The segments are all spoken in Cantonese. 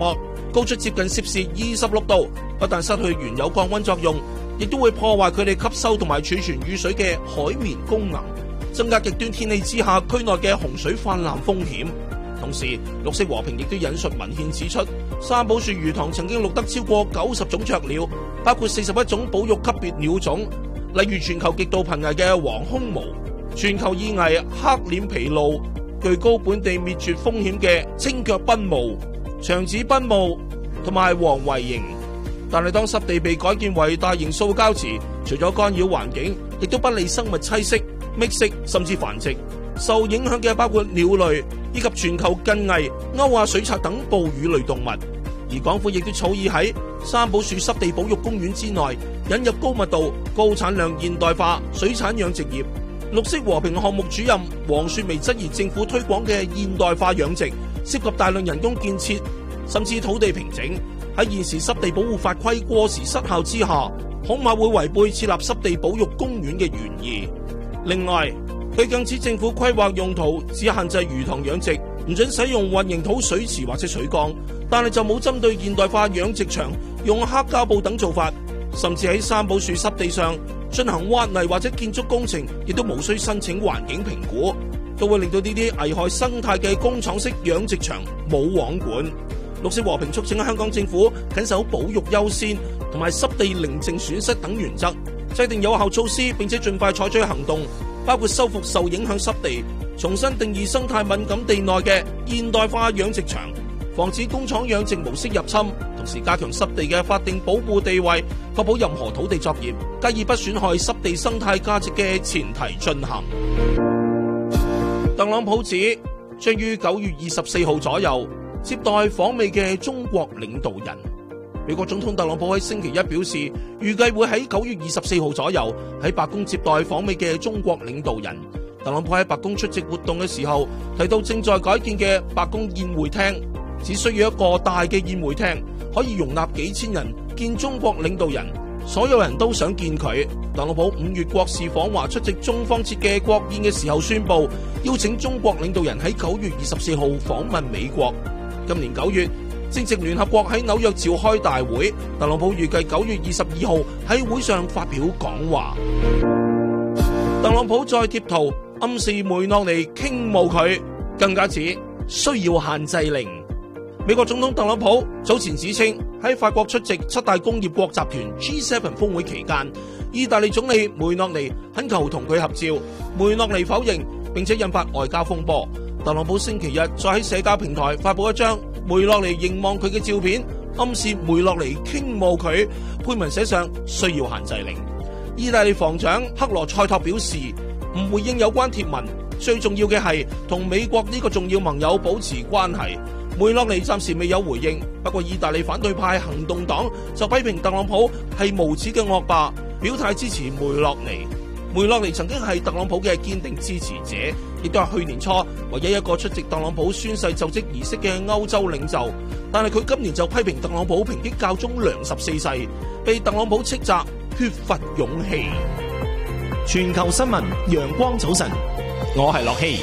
波，高出接近攝氏26度，不但失去原有降溫作用，亦都會破壞佢哋吸收同埋儲存雨水嘅海綿功能，增加極端天氣之下區內嘅洪水泛濫風險。同時，綠色和平亦都引述文獻指出，三寶樹魚塘曾經錄得超過90種雀鳥，包括41種保育級別鳥種，例如全球極度瀕危嘅黃胸鵐、全球易危黑臉琵鷺、具高本地滅絕風險嘅青腳濱鷺、長趾濱鷺同埋黃圍蠅。但係當濕地被改建為大型塑膠池，除咗干擾環境，亦都不利生物棲息、覓食甚至繁殖。受影響嘅包括鳥類以及全球近危歐亞水獺等哺乳類動物。而港府亦都草擬喺三寶樹濕地保育公園之內引入高密度、高產量現代化水產養殖業。綠色和平項目主任黃雪薇質疑政府推廣嘅現代化養殖涉及大量人工建設，甚至土地平整，喺現時濕地保護法規過時失效之下，恐怕會違背設立濕地保育公園嘅原意。另外，佢更指政府規劃用途只限制魚塘養殖，唔准使用混凝土水池或者水缸，但係就冇針對現代化養殖場用黑膠布等做法，甚至喺三寶樹濕地上進行挖泥或者建築工程，亦都無需申請環境評估，都會令到呢啲危害生態嘅工廠式養殖場冇網管。綠色和平促請香港政府緊守保育優先同埋濕地零淨損失等原則，制定有效措施，並且盡快採取行動，包括修復受影響濕地，重新定義生態敏感地內嘅現代化養殖場，防止工廠養殖模式入侵，同時加強濕地嘅法定保護地位，確保任何土地作業皆以不損害濕地生態價值嘅前提進行。特朗普指將於9月24號左右接待訪美嘅中國領導人。美國總統特朗普喺星期一表示，預計會喺9月24號左右喺白宮接待訪美嘅中國領導人。特朗普喺白宮出席活動嘅時候提到，正在改建嘅白宮宴會廳只需要一個大嘅宴會廳，可以容納幾千人見中國領導人，所有人都想見佢。特朗普5月國事訪華出席中方設嘅國宴嘅時候宣布，邀請中國領導人喺9月24號訪問美國。今年9月，正值聯合國喺紐約召開大會，特朗普預計9月22號喺會上發表講話。特朗普再貼圖暗示梅諾尼傾慕佢，更加指需要限制令。美國總統特朗普早前指稱，喺法國出席7大工業國集團 G7 峰會期間，意大利總理梅諾尼懇求同佢合照，梅諾尼否認，並且引發外交風波。特朗普星期日再喺社交平台發布一張梅諾尼凝望佢嘅照片，暗示梅諾尼傾慕佢，配文寫上需要限制令。意大利防長克羅塞托表示唔回應有關貼文，最重要嘅係同美國呢個重要盟友保持關係。梅諾尼暫時未有回應，不過意大利反對派行動黨就批評特朗普係無恥嘅惡霸，表態支持梅諾尼。梅諾尼曾經係特朗普嘅堅定支持者，亦都係去年初唯一一個出席特朗普宣誓就職儀式嘅歐洲領袖。但係佢今年就批評特朗普抨擊教宗良14世，被特朗普斥責缺乏勇氣。 全球新聞陽光早晨，我係樂希。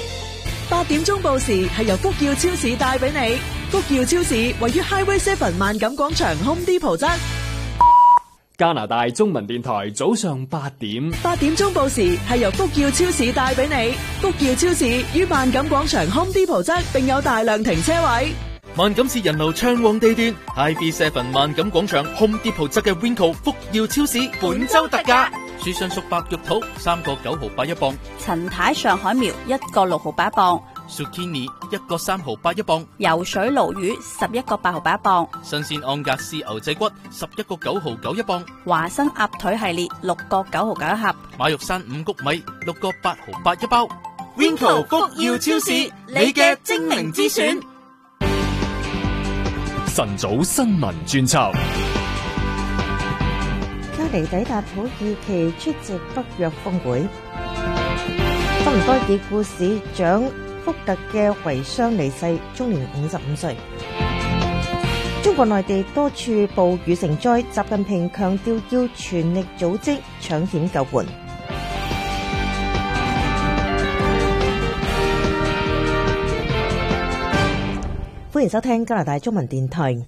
8點鐘報時係由福耀超市帶俾你。福耀超市位於 Highway 7萬錦廣場 Home Depot 側。 加拿大中文電台早上8點。 8點鐘報時係由福耀超市帶俾你。福耀超市於萬錦廣場 Home Depot 側，並有大量停車位。 萬錦市人流暢旺地段 ，HB7 萬錦廣場 Home Depot 側嘅 Winco 福耀超市本周特價。樹上熟白玉桃3個9毫8一磅， 陳太上海苗1個6毫8一磅 ，Zucchini 1個3毫8一磅， 游水鱸魚11個8毫8一磅， 新鮮安格斯牛仔骨11個9毫9一磅， 華生鴨腿系列6個9毫9一盒， 馬玉山五穀米6個8毫8一包。 Winco 福耀超市，你嘅精明之選。 晨早新聞專輯。 卡尼抵達土耳其出席北約峰會。多倫多已故市長福特嘅遺孀離世，終年55歲。中國內地多處暴雨成災，習近平強調要全力組織搶險救援。歡迎收聽加拿大中文電台